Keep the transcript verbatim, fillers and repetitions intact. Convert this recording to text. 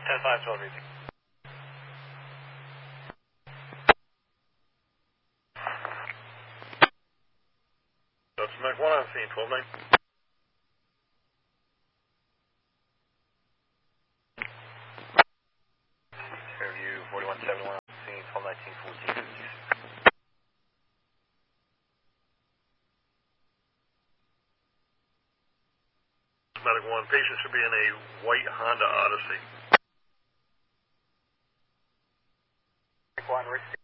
ten five twelve reading. That's Mac one on scene, twelve nine. Fairview forty-one seventy-one on scene, twelve nineteen fourteen fifty-six. Medic one, patient should be in a white Honda Odyssey. One,